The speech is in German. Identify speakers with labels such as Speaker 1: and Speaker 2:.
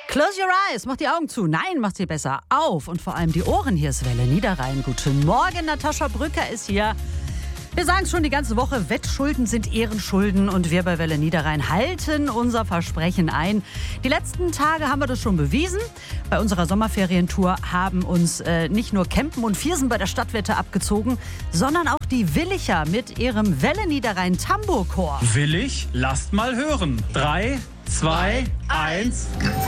Speaker 1: Close your eyes, mach die Augen zu. Nein, mach sie besser auf. Und vor allem die Ohren. Hier ist Welle Niederrhein. Guten Morgen, Natascha Brücker ist hier. Wir sagen es schon die ganze Woche, Wettschulden sind Ehrenschulden und wir bei Welle Niederrhein halten unser Versprechen ein. Die letzten Tage haben wir das schon bewiesen. Bei unserer Sommerferientour haben uns nicht nur Kempen und Viersen bei der Stadtwette abgezogen, sondern auch die Willicher mit ihrem Welle Niederrhein Tambourchor.
Speaker 2: Willig? Lasst mal hören. 3, 2, 1...